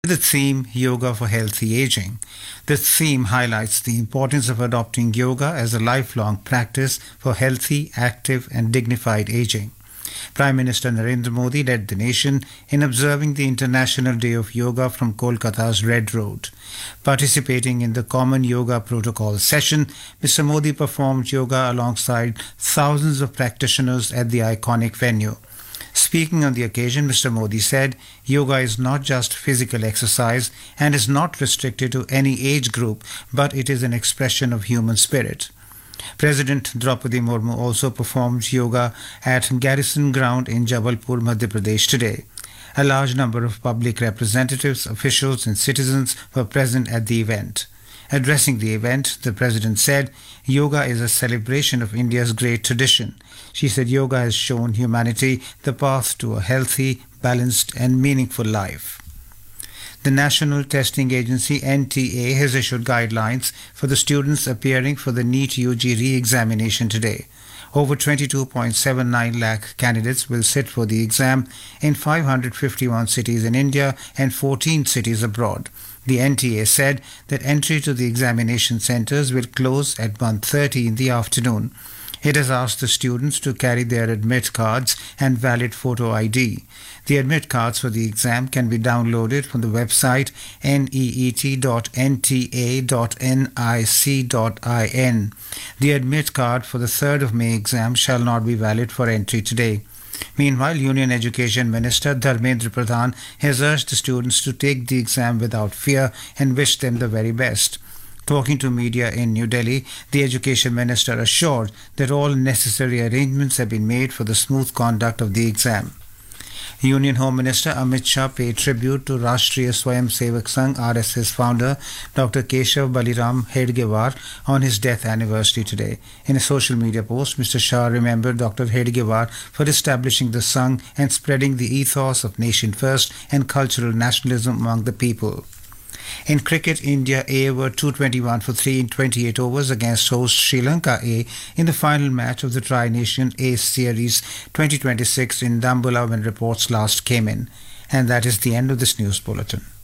The theme Yoga for Healthy Aging. This theme highlights the importance of adopting yoga as a lifelong practice for healthy, active, and dignified aging. Prime Minister Narendra Modi led the nation in observing the International Day of Yoga from Kolkata's Red Road. Participating in the Common Yoga Protocol session, Mr. Modi performed yoga alongside thousands of practitioners at the iconic venue. Speaking on the occasion, Mr. Modi said, yoga is not just physical exercise and is not restricted to any age group, but it is an expression of human spirit. President Draupadi Murmu also performed yoga at Garrison Ground in Jabalpur, Madhya Pradesh today. A large number of public representatives, officials and citizens were present at the event. Addressing the event, the President said, yoga is a celebration of India's great tradition. She said yoga has shown humanity the path to a healthy, balanced and meaningful life. The National Testing Agency NTA has issued guidelines for the students appearing for the NEET UG re-examination today. Over 22.79 lakh candidates will sit for the exam in 551 cities in India and 14 cities abroad. The NTA said that entry to the examination centres will close at 1:30 in the afternoon. It has asked the students to carry their admit cards and valid photo ID. The admit cards for the exam can be downloaded from the website neet.nta.nic.in. The admit card for the 3rd of May exam shall not be valid for entry today. Meanwhile, Union Education Minister Dharmendra Pradhan has urged the students to take the exam without fear and wish them the very best. Talking to media in New Delhi, the Education Minister assured that all necessary arrangements have been made for the smooth conduct of the exam. Union Home Minister Amit Shah paid tribute to Rashtriya Swayamsevak Sangh RSS founder Dr. Keshav Baliram Hedgewar on his death anniversary today. In a social media post, Mr. Shah remembered Dr. Hedgewar for establishing the Sangh and spreading the ethos of nation first and cultural nationalism among the people. In cricket, India A were 221 for 3 in 28 overs against host Sri Lanka A in the final match of the Tri-Nation A Series 2026 in Dambulla when reports last came in. And that is the end of this news bulletin.